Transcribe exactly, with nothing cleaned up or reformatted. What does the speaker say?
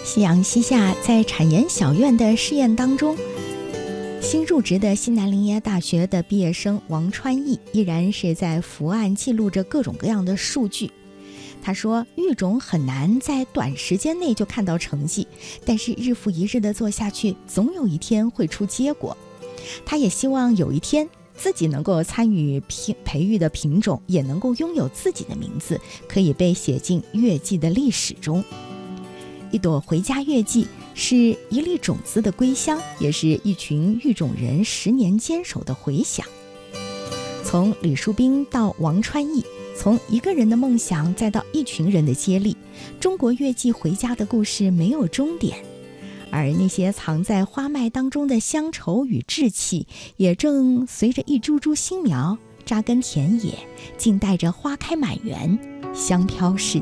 夕阳西下，在产研小院的试验当中，新入职的西南林业大学的毕业生王川义依然是在伏案记录着各种各样的数据。他说，育种很难在短时间内就看到成绩，但是日复一日的做下去，总有一天会出结果。他也希望有一天自己能够参与培育的品种也能够拥有自己的名字，可以被写进月季的历史中。一朵回家月季是一粒种子的归乡，也是一群育种人十年坚守的回响。从李树斌到王川义，从一个人的梦想再到一群人的接力，中国月季回家的故事没有终点。而那些藏在花脉当中的乡愁与志气，也正随着一株株新苗扎根田野，静待着花开满园，香飘世